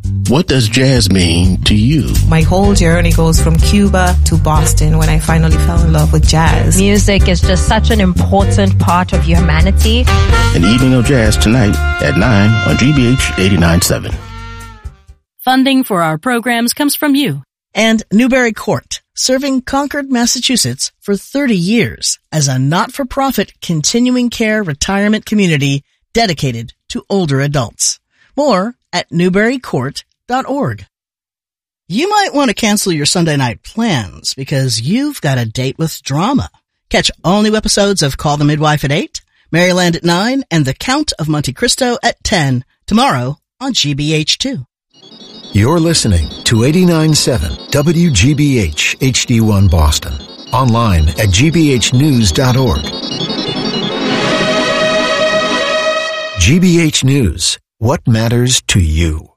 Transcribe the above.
What does jazz mean to you? My whole journey goes from Cuba to Boston when I finally fell in love with jazz. Music is just such an important part of humanity. An evening of jazz tonight at 9 on GBH 89.7. Funding for our programs comes from you. And Newbury Court, serving Concord, Massachusetts for 30 years as a not-for-profit continuing care retirement community dedicated to older adults. More at newburycourt.org. You might want to cancel your Sunday night plans because you've got a date with drama. Catch all new episodes of Call the Midwife at 8, Maryland at 9, and The Count of Monte Cristo at 10 tomorrow on GBH2. You're listening to 89.7 WGBH HD1 Boston. Online at gbhnews.org. GBH News. What matters to you?